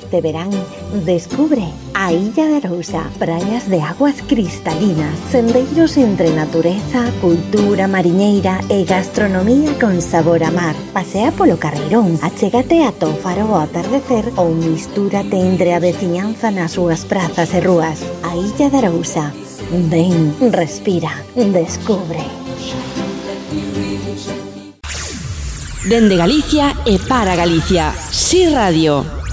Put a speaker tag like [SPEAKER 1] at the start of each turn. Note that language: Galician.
[SPEAKER 1] Este verán, descubre a Illa de Arousa, praias de aguas cristalinas, sendeiros entre natureza, cultura mariñeira e gastronomía con sabor a mar. Pasea polo Carreirón, achégate ata o faro ao atardecer ou mistúrate entre a veciñanza nas súas prazas e rúas. A Illa de Arousa. Ven, respira, descubre.
[SPEAKER 2] Dende Galicia e para Galicia, Si Radio.